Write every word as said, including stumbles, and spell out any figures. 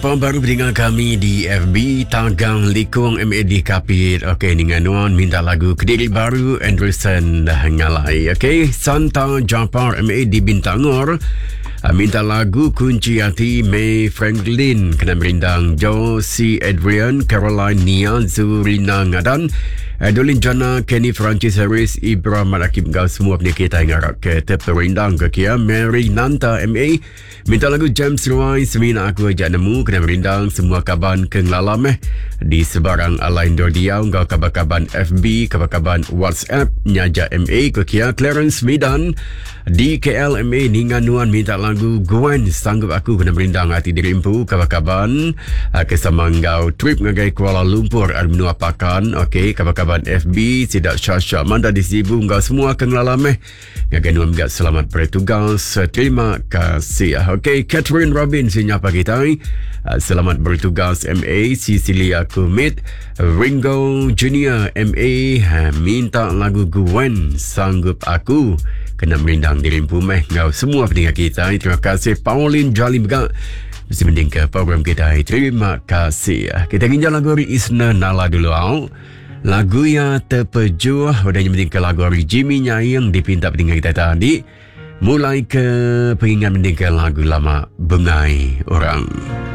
Pembaru pendengar kami di F B Tagang Likung M A D Kapit. Okey, dengan Nuan minta lagu Kediri Baru Anderson dah ngalai. Okey, Santa Japar M A D Bintangor minta lagu Kunci Hati May Franklin. Kena merindang Josie Adrian, Caroline Nia, Zurina Ngadan, Adolin Jana, Kenny Francis Harris, Ibra Malakib, kau semua penyakit yang harap kereta perindang ke kia. Mary Nanta M A minta lagu James Roy, Semina Aku Ajak Nemu. Kena merindang semua kaban kenglalam eh di sebarang alain dordiau. Kau kabar-kaban F B, kabar-kaban WhatsApp Nyaja M A ke kia. Clarence Medan di K L M A Ningan Nuan minta lagu Gwen Sanggup Aku. Kena merindang hati dirimpu kabar-kaban kesamang kau trip ngagai Kuala Lumpur Arminu Apakan. Okey, kabar-kabar F B tidak Syasha Manda di Sibu. Kau semua kenglalam eh ngagai Nuan minta selamat bertugas. Terima kasih. Okey, Catherine Robin sinyapa kita. Selamat bertugas M A. Cecilia Kumit, Ringo Junior M A minta lagu Gwen Sanggup Aku. Kena merindang dirimpu meh ngau semua pendengar kita. Terima kasih Pauline Jali Begak mesti mending ke program kita. Terima kasih. Kita ginjal lagu dari Isna Nala dulu au. Lagu yang terpejuh wadahnya mending ke lagu dari Jimmy Nyai yang dipinta pendengar kita tadi. Mulai ke pengingat mending ke lagu lama Bengai Orang.